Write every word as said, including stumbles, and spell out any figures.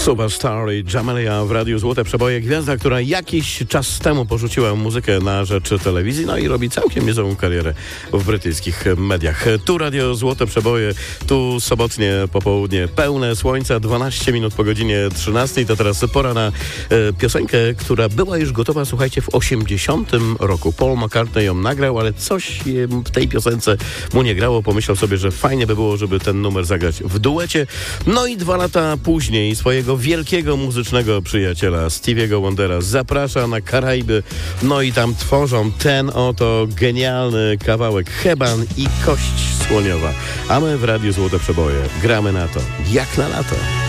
Superstar i Jamelia w Radiu Złote Przeboje. Gwiazda, która jakiś czas temu porzuciła muzykę na rzecz telewizji, no i robi całkiem niezłą karierę w brytyjskich mediach. Tu Radio Złote Przeboje, tu sobotnie popołudnie pełne słońca, dwanaście minut po godzinie trzynastej. To teraz pora na e, piosenkę, która była już gotowa, słuchajcie, w osiemdziesiątym roku. Paul McCartney ją nagrał, ale coś w tej piosence mu nie grało. Pomyślał sobie, że fajnie by było, żeby ten numer zagrać w duecie. No i dwa lata później swojego wielkiego muzycznego przyjaciela Stevie'ego Wondera zaprasza na Karaiby, no i tam tworzą ten oto genialny kawałek Heban i Kość Słoniowa. A my w Radiu Złote Przeboje gramy na to, jak na lato.